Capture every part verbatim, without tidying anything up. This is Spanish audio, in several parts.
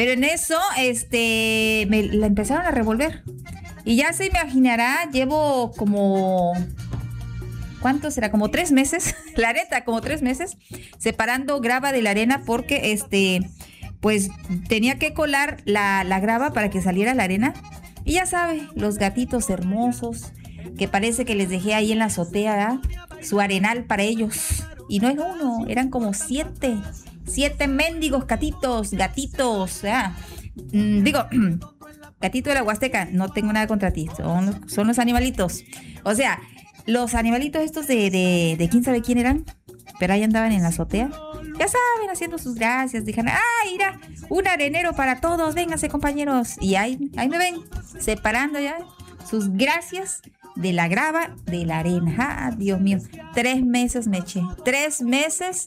Pero en eso, este, me la empezaron a revolver. Y ya se imaginará, llevo como... ¿Cuánto será? Como tres meses, la neta, como tres meses, separando grava de la arena porque, este, pues, tenía que colar la, la grava para que saliera la arena. Y ya sabe, los gatitos hermosos, que parece que les dejé ahí en la azotea, ¿verdad? Su arenal para ellos. Y no es uno, eran como siete, siete mendigos gatitos, gatitos, ¿verdad? Mm, digo, gatito de la Huasteca, no tengo nada contra ti, son, son los animalitos. O sea... Los animalitos estos de, de, de quién sabe quién eran, pero ahí andaban en la azotea. Ya saben, haciendo sus gracias. Dijeron, ¡ah, mira! Un arenero para todos, vénganse compañeros. Y ahí, ahí me ven, separando ya sus gracias de la grava de la arena. ¡Ah, Dios mío! Tres meses me eché. Tres meses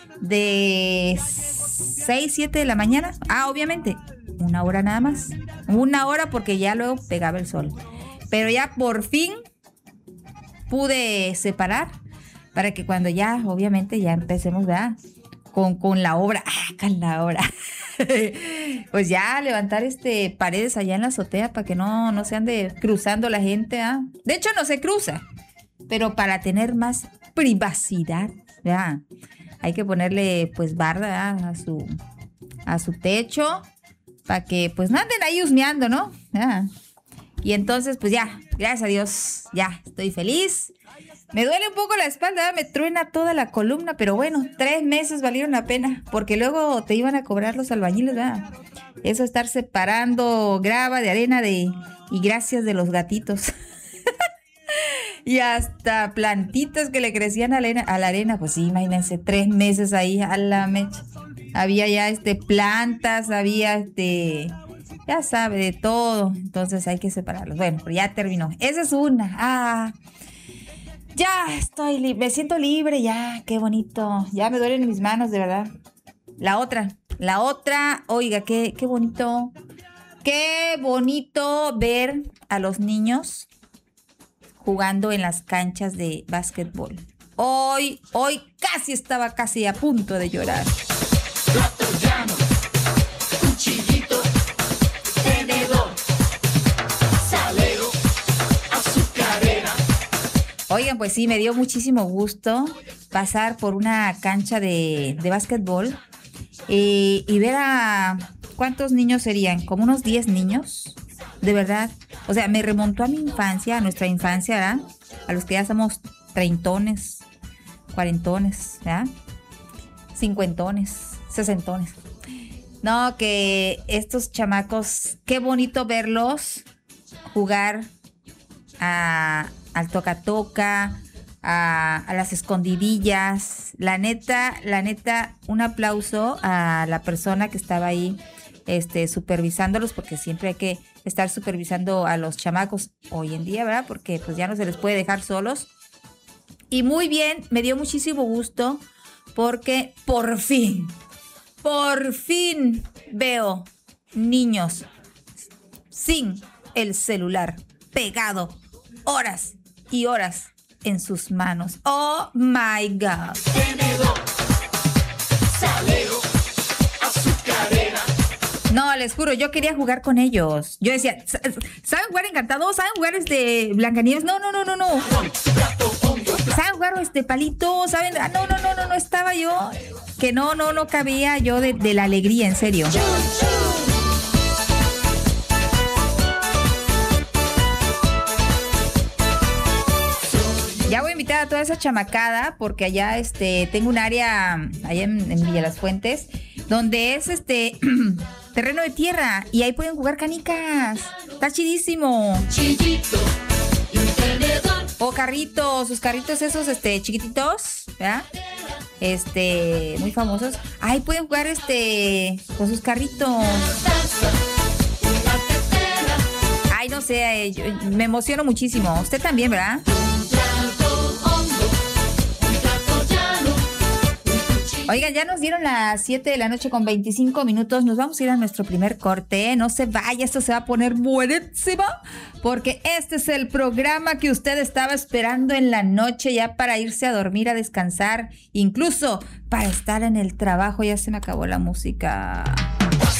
de seis, siete de la mañana. Ah, obviamente, una hora nada más. Una hora porque ya luego pegaba el sol. Pero ya por fin... pude separar para que cuando ya, obviamente, ya empecemos, ¿verdad? Con, con la obra, ah, con la obra. Pues ya levantar este paredes allá en la azotea para que no, no se ande cruzando la gente, ¿ah? De hecho, no se cruza, pero para tener más privacidad, ¿verdad? Hay que ponerle, pues, barda, ¿verdad? a su a su techo para que, pues, no anden ahí husmeando, ¿no? ¿verdad? Y entonces, pues ya, gracias a Dios, ya estoy feliz. Me duele un poco la espalda, me truena toda la columna, pero bueno, tres meses valieron la pena, porque luego te iban a cobrar los albañiles, ¿verdad? Eso, estar separando grava de arena de y gracias de los gatitos. Y hasta plantitas que le crecían a la, arena, a la arena, pues sí, imagínense, tres meses ahí a la mecha. Había ya este plantas, había este... ya sabe, de todo. Entonces hay que separarlos. Bueno, pero ya terminó. Esa es una. Ah, ya estoy libre. Me siento libre ya. Qué bonito. Ya me duelen mis manos, de verdad. La otra. La otra. Oiga, qué, qué bonito. Qué bonito ver a los niños jugando en las canchas de básquetbol. Hoy, hoy casi estaba casi a punto de llorar. Plato llano, cuchillito, tenedor, salero, azucarera. Oigan, pues sí, me dio muchísimo gusto pasar por una cancha de, de básquetbol y, y ver a... ¿cuántos niños serían? Como unos diez niños, de verdad. O sea, me remontó a mi infancia, a nuestra infancia, ¿verdad? A los que ya somos treintones, cuarentones, ¿verdad? Cincuentones, sesentones. No, que estos chamacos, qué bonito verlos jugar a, al toca-toca, a, a las escondidillas. La neta, la neta, un aplauso a la persona que estaba ahí este, supervisándolos, porque siempre hay que estar supervisando a los chamacos hoy en día, ¿verdad? Porque pues ya no se les puede dejar solos. Y muy bien, me dio muchísimo gusto porque por fin, por fin veo niños sin el celular pegado horas y horas en sus manos. ¡Oh, my God! Tenedor, salero, azucarera. No, les juro, yo quería jugar con ellos. Yo decía, ¿saben jugar Encantado? ¿Saben jugar este Blancanieves? No, no, no, no, no. ¿Saben jugar este Palito? ¿Saben? Ah, no, no, no, no, no estaba yo. Que no, no, no cabía yo de, de la alegría, en serio. Ya voy a invitar a toda esa chamacada porque allá este tengo un área allá en, en Villa Las Fuentes donde es este terreno de tierra y ahí pueden jugar canicas. Está chidísimo. Chillito y un tenedor. O carritos, sus carritos esos este chiquititos, ¿verdad? Este, muy famosos. Ahí pueden jugar este con sus carritos. Ay, no sé, yo, me emociono muchísimo. Usted también, ¿verdad? Oigan, ya nos dieron las siete de la noche con veinticinco minutos. Nos vamos a ir a nuestro primer corte. No se vaya, esto se va a poner buenísimo. Porque este es el programa que usted estaba esperando en la noche ya para irse a dormir, a descansar. Incluso para estar en el trabajo. Ya se me acabó la música.